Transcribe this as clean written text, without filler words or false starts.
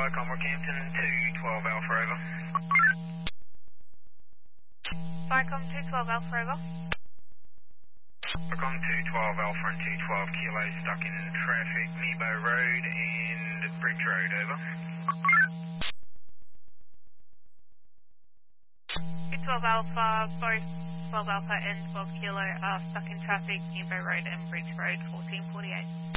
Vicom Rockhampton 212 Alpha over. Vicom 212 Alpha over. Vicom 212 Alpha and 212 Kilo stuck in traffic, Nebo Road and Bridge Road, over. 212 Alpha, both 12 Alpha and 12 Kilo are stuck in traffic, Nebo Road and Bridge Road, 1448.